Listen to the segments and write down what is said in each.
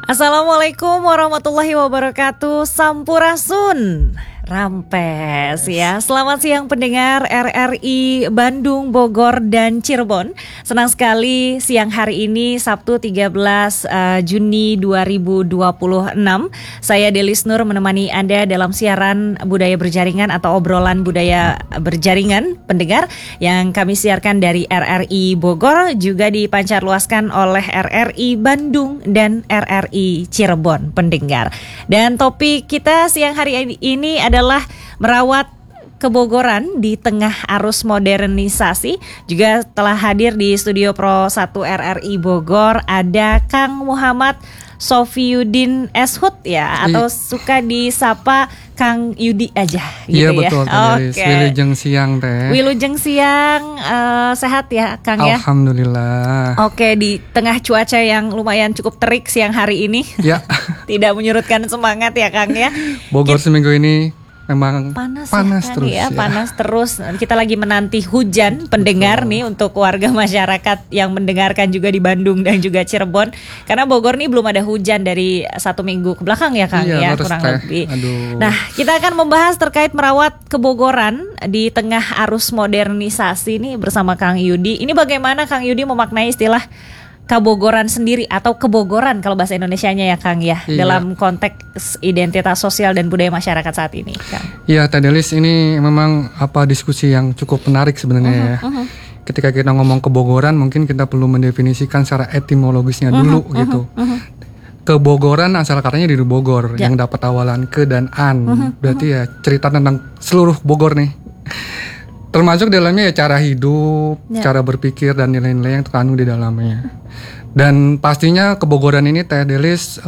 Assalamualaikum warahmatullahi wabarakatuh. Sampurasun, rampes ya. Selamat siang pendengar RRI Bandung, Bogor, dan Cirebon. Senang sekali siang hari ini Sabtu 13 Juni 2026. Saya Delis Nur menemani Anda dalam siaran Budaya Berjaringan atau obrolan budaya berjaringan pendengar yang kami siarkan dari RRI Bogor, juga dipancarluaskan oleh RRI Bandung dan RRI Cirebon pendengar. Dan topik kita siang hari ini adalah merawat kebogoran di tengah arus modernisasi. Juga telah hadir di studio Pro 1 RRI Bogor ada Kang Muhammad Sofiyuddin Eshut ya, atau suka disapa Kang Yudi aja gitu. Iya betul, ya. Oke. Wilujeng siang teh. Wilujeng siang, sehat ya Kang ya? Alhamdulillah. Oke, di tengah cuaca yang lumayan cukup terik siang hari ini. Ya. Tidak menyurutkan semangat ya Kang ya. Bogor seminggu ini memang panas ya, terus ya. Panas terus. Kita lagi menanti hujan pendengar nih untuk warga masyarakat yang mendengarkan juga di Bandung dan juga Cirebon. Karena Bogor nih belum ada hujan dari 1 minggu ke belakang ya Kang ya, kurang lebih. Aduh. Nah, kita akan membahas terkait merawat kebogoran di tengah arus modernisasi nih bersama Kang Yudi. Ini bagaimana Kang Yudi memaknai istilah kabogoran sendiri atau kebogoran kalau bahasa Indonesianya ya Kang ya, dalam konteks identitas sosial dan budaya masyarakat saat ini Kang. Iya Teh Delis, ini memang diskusi yang cukup menarik sebenarnya ya. Ketika kita ngomong kebogoran mungkin kita perlu mendefinisikan secara etimologisnya dulu gitu. Kebogoran asal katanya dari Bogor yang dapat awalan ke dan an. Berarti ya cerita tentang seluruh Bogor nih. Termasuk dalamnya ya cara hidup, cara berpikir dan nilai-nilai yang terkandung di dalamnya. Dan pastinya kebogoran ini Teh Delis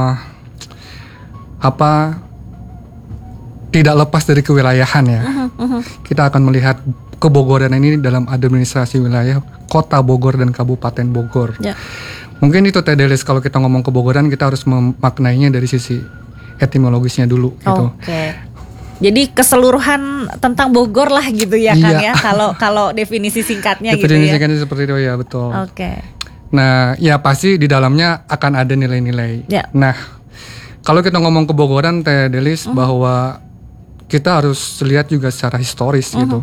tidak lepas dari kewilayahan ya. Kita akan melihat kebogoran ini dalam administrasi wilayah Kota Bogor dan Kabupaten Bogor. Mungkin itu Teh Delis, kalau kita ngomong kebogoran kita harus memaknainya dari sisi etimologisnya dulu gitu. Jadi keseluruhan tentang Bogor lah gitu ya Kang ya, kalau definisi singkatnya gitu ya. Definisi singkatnya seperti itu ya, betul. Nah, ya pasti di dalamnya akan ada nilai-nilai. Nah, kalau kita ngomong kebogoran Teh Delis, bahwa kita harus lihat juga secara historis gitu.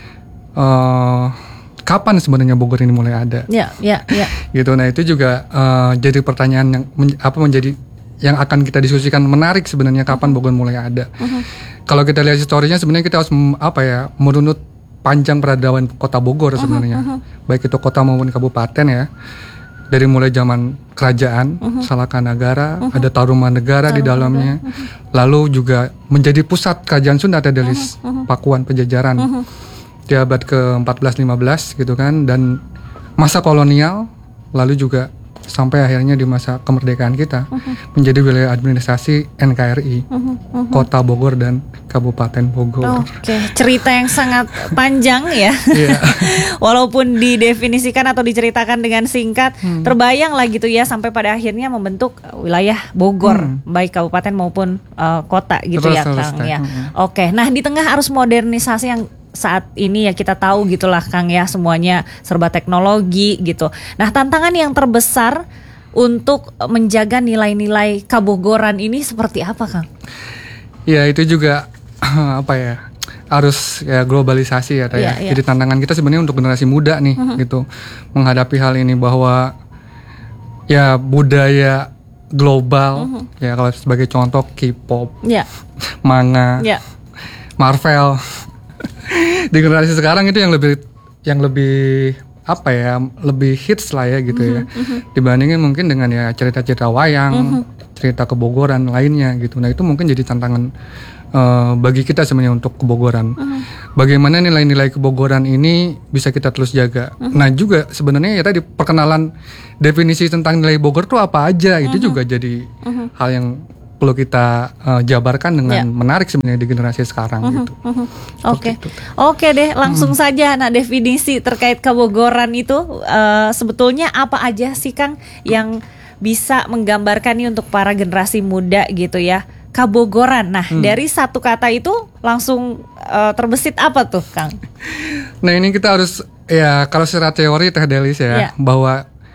Kapan sebenarnya Bogor ini mulai ada? Gitu. Nah, itu juga jadi pertanyaan yang menjadi yang akan kita diskusikan, menarik sebenarnya, kapan Bogor mulai ada. Kalau kita lihat historinya sebenarnya kita harus merunut panjang peradaban Kota Bogor sebenarnya. Baik itu kota maupun kabupaten ya. Dari mulai zaman kerajaan Salakanagara, ada Tarumanegara di dalamnya. Lalu juga menjadi pusat kerajaan Sunda Teh Delis, Pakuan Pajajaran. Di abad ke-14-15 gitu kan, dan masa kolonial, lalu juga sampai akhirnya di masa kemerdekaan kita menjadi wilayah administrasi NKRI, Kota Bogor dan Kabupaten Bogor. Cerita yang sangat panjang ya. Walaupun didefinisikan atau diceritakan dengan singkat, terbayang lah gitu ya, sampai pada akhirnya membentuk wilayah Bogor, baik kabupaten maupun kota gitu ya Kang ya. Nah di tengah arus modernisasi yang saat ini ya kita tahu gitulah Kang ya, semuanya serba teknologi gitu. Nah, tantangan yang terbesar untuk menjaga nilai-nilai kabogoran ini seperti apa Kang? Ya itu juga harus ya globalisasi ya, Jadi tantangan kita sebenarnya untuk generasi muda nih gitu, menghadapi hal ini, bahwa ya budaya global ya, kalau sebagai contoh K-pop, manga, Marvel. Di generasi sekarang itu yang lebih lebih hits lah ya gitu ya, dibandingin mungkin dengan ya cerita-cerita wayang, cerita kebogoran lainnya gitu. Nah itu mungkin jadi tantangan bagi kita sebenarnya untuk kebogoran. Bagaimana nilai-nilai kebogoran ini bisa kita terus jaga. Nah juga sebenarnya ya tadi perkenalan definisi tentang nilai Bogor itu apa aja, itu juga jadi hal yang perlu kita jabarkan dengan menarik sebenarnya di generasi sekarang gitu. Oke deh, langsung saja. Nah, definisi terkait kebogoran itu sebetulnya apa aja sih Kang yang bisa menggambarkan nih untuk para generasi muda gitu ya, kabogoran. Nah, dari satu kata itu langsung terbesit apa tuh Kang? Nah ini kita harus ya, kalau secara teori Teh Delis ya, bahwa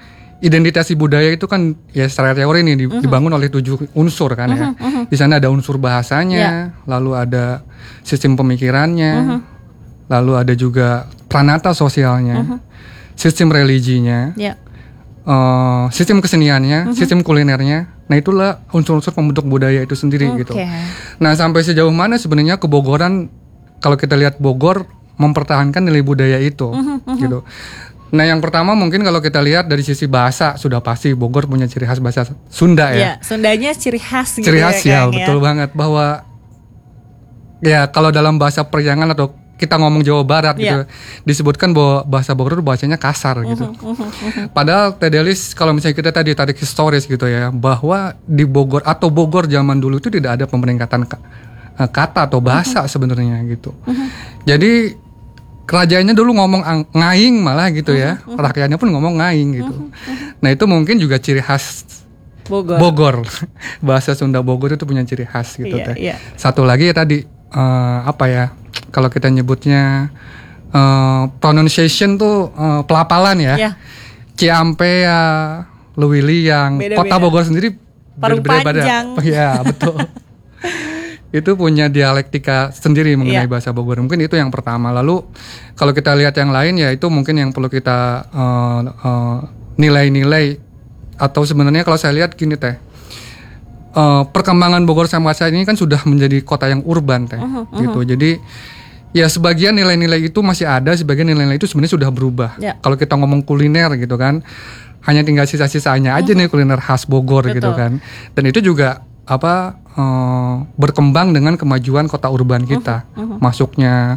identitas budaya itu kan ya secara teori nih dibangun oleh 7 unsur kan ya. Di sana ada unsur bahasanya, lalu ada sistem pemikirannya, lalu ada juga pranata sosialnya, sistem religinya, sistem keseniannya, sistem kulinernya. Nah itulah unsur-unsur pembentuk budaya itu sendiri gitu. Nah sampai sejauh mana sebenarnya Kebogoran, kalau kita lihat Bogor mempertahankan nilai budaya itu gitu. Nah yang pertama mungkin kalau kita lihat dari sisi bahasa, sudah pasti Bogor punya ciri khas bahasa Sunda ya. Sundanya ciri khas gitu. Ciri khas ya, betul banget, bahwa ya kalau dalam bahasa Priangan atau kita ngomong Jawa Barat gitu, disebutkan bahwa bahasa Bogor itu bahasanya kasar gitu. Padahal Tedelis kalau misalnya kita tadi tarik historis gitu ya, bahwa di Bogor atau Bogor zaman dulu itu tidak ada pemeringkatan kata atau bahasa sebenarnya gitu. Jadi kerajaannya dulu ngomong ngaing malah gitu ya, rakyatnya pun ngomong ngaing gitu. Nah itu mungkin juga ciri khas Bogor. Bahasa Sunda Bogor itu punya ciri khas gitu teh. Satu lagi ya tadi apa ya, kalau kita nyebutnya pronunciation tuh pelapalan ya. Ciampe ya, Lewiliang, Kota Bogor sendiri berbeda-beda. Ya betul. Itu punya dialektika sendiri mengenai bahasa Bogor. Mungkin itu yang pertama. Lalu kalau kita lihat yang lain ya itu mungkin yang perlu kita nilai-nilai, atau sebenarnya kalau saya lihat gini teh, perkembangan Bogor sampai saat ini kan sudah menjadi kota yang urban teh, gitu. Jadi ya sebagian nilai-nilai itu masih ada, sebagian nilai-nilai itu sebenarnya sudah berubah. Kalau kita ngomong kuliner gitu kan, hanya tinggal sisa-sisanya aja nih kuliner khas Bogor gitu kan. Dan itu juga berkembang dengan kemajuan kota urban kita, masuknya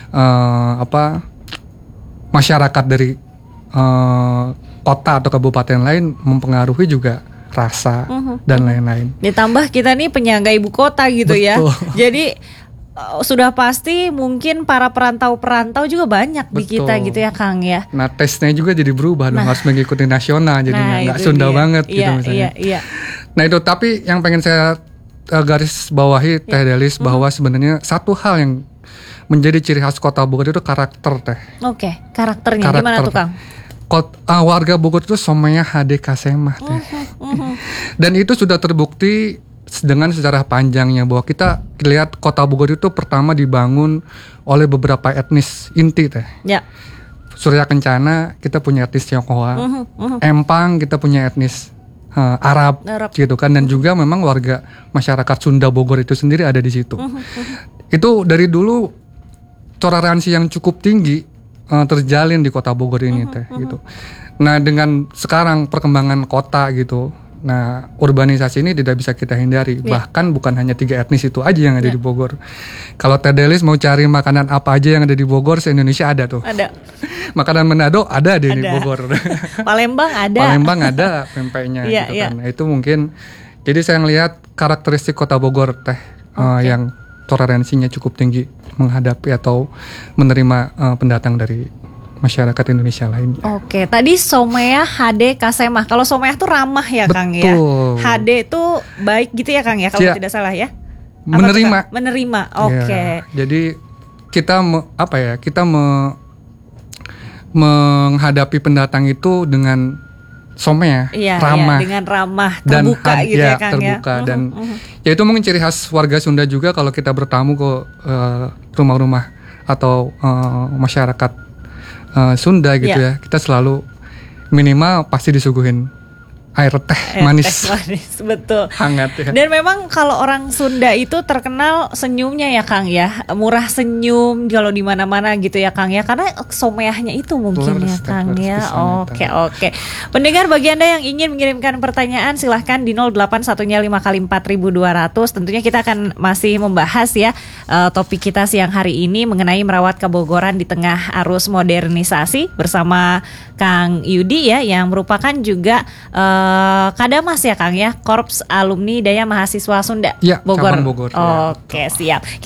masyarakat dari kota atau kabupaten lain mempengaruhi juga rasa dan lain-lain. Ditambah kita nih penyangga ibu kota gitu. Betul. Ya, jadi sudah pasti mungkin para perantau juga banyak di kita gitu ya Kang ya. Nah tesnya juga jadi berubah dong, harus mengikuti nasional, jadi nggak Sunda banget gitu misalnya. Nah itu, tapi yang pengen saya garis bawahi Teh Delis, bahwa sebenarnya satu hal yang menjadi ciri khas kota Bogor itu karakter teh. Karakternya gimana tuh Kang? Warga Bogor itu somenya HD kasemah teh. Dan itu sudah terbukti dengan sejarah panjangnya, bahwa kita lihat kota Bogor itu pertama dibangun oleh beberapa etnis inti teh. Surya Kencana kita punya etnis Tionghoa, Empang kita punya etnis Arab gitu kan, dan juga memang warga masyarakat Sunda Bogor itu sendiri ada di situ. Itu dari dulu toleransi yang cukup tinggi terjalin di kota Bogor ini teh gitu. Nah dengan sekarang perkembangan kota gitu, nah urbanisasi ini tidak bisa kita hindari. Bahkan bukan hanya 3 etnis itu aja yang ada di Bogor. Kalau Teh Delis mau cari makanan apa aja yang ada di Bogor, se-Indonesia ada tuh. Ada. Makanan Manado ada di Bogor. Palembang ada. Palembang ada pempeknya gitu kan. Nah, itu mungkin, jadi saya ngelihat karakteristik kota Bogor teh yang toleransinya cukup tinggi menghadapi atau menerima pendatang dari masyarakat Indonesia lainnya. Tadi Somea HD Kasemah. Kalau Somea tuh ramah ya Kang ya. HD tuh baik gitu ya Kang ya, kalau tidak salah ya. Menerima. Jadi kita menghadapi pendatang itu dengan Somea, ramah, dengan ramah, terbuka dan, gitu ya Kang terbuka. Dan ya itu mungkin ciri khas warga Sunda juga, kalau kita bertamu ke rumah-rumah atau masyarakat Sunda gitu ya, kita selalu minimal pasti disuguhin air teh manis. Betul. Hangat ya. Dan memang kalau orang Sunda itu terkenal senyumnya ya Kang ya, murah senyum kalau di mana-mana gitu ya Kang ya, karena someahnya itu mungkin ya Kang ya. Oke. Pendengar, bagi Anda yang ingin mengirimkan pertanyaan silahkan di 081-nya 5x4200. Tentunya kita akan masih membahas ya topik kita siang hari ini mengenai merawat kebogoran di tengah arus modernisasi bersama Kang Yudi ya, yang merupakan juga Kadamas ya Kang ya, Korps Alumni Daya Mahasiswa Sunda Bogor. Bogor. Oke, siap.